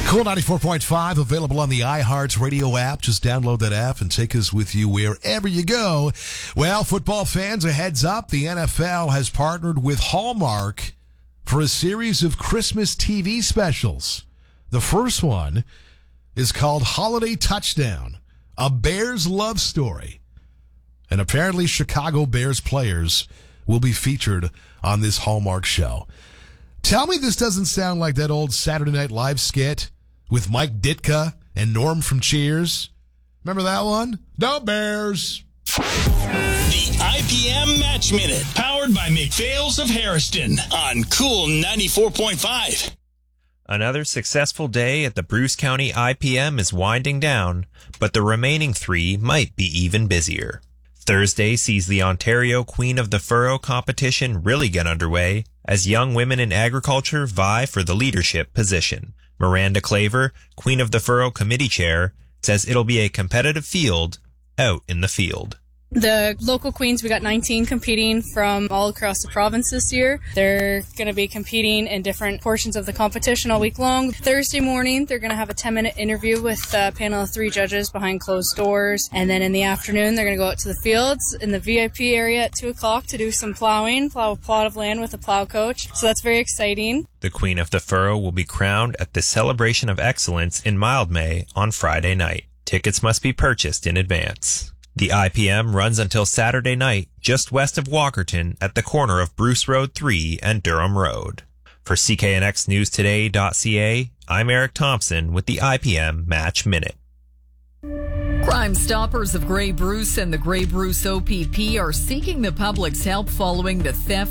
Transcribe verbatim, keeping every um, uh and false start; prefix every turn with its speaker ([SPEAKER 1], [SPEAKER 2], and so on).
[SPEAKER 1] Cool ninety-four point five, available on the iHeart Radio app. Just download that app and take us with you wherever you go. Well, football fans, a heads up. The N F L has partnered with Hallmark for a series of Christmas T V specials. The first one is called Holiday Touchdown, a Bears love story. And apparently Chicago Bears players will be featured on this Hallmark show. Tell me this doesn't sound like that old Saturday Night Live skit with Mike Ditka and Norm from Cheers. Remember that one? No Bears.
[SPEAKER 2] The I P M Match Minute, powered by McPhail's of Harriston on Cool ninety-four point five.
[SPEAKER 3] Another successful day at the Bruce County I P M is winding down, but the remaining three might be even busier. Thursday sees the Ontario Queen of the Furrow competition really get underway as young women in agriculture vie for the leadership position. Miranda Claver, Queen of the Furrow Committee Chair, says it'll be a competitive field out in the field.
[SPEAKER 4] The local queens, we got nineteen competing from all across the province this year. They're going to be competing in different portions of the competition all week long. Thursday morning, they're going to have a ten-minute interview with a panel of three judges behind closed doors. And then in the afternoon, they're going to go out to the fields in the V I P area at two o'clock to do some plowing, plow a plot of land with a plow coach. So that's very exciting.
[SPEAKER 3] The Queen of the Furrow will be crowned at the Celebration of Excellence in Mildmay on Friday night. Tickets must be purchased in advance. The I P M runs until Saturday night, just west of Walkerton at the corner of Bruce Road three and Durham Road. For C K N X News Today dot C A, I'm Eric Thompson with the I P M Match Minute.
[SPEAKER 5] Crime Stoppers of Grey Bruce and the Grey Bruce O P P are seeking the public's help following the theft